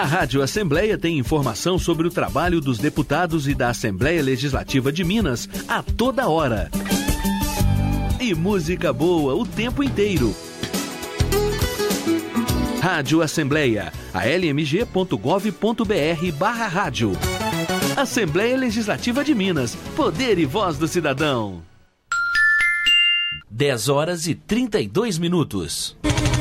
A Rádio Assembleia tem informação sobre o trabalho dos deputados e da Assembleia Legislativa de Minas a toda hora. E música boa o tempo inteiro. Rádio Assembleia, almg.gov.br/rádio. Assembleia Legislativa de Minas, poder e voz do cidadão. 10 horas e 32 minutos.